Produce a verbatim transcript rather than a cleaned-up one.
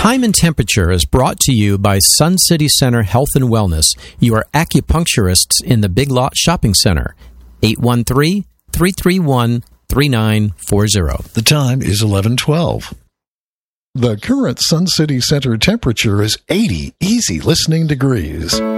Time and Temperature is brought to you by Sun City Center Health and Wellness, your acupuncturists in the Big Lot Shopping Center. eight one three, three three one, three nine four zero. The time is eleven twelve. The current Sun City Center temperature is eighty easy listening degrees.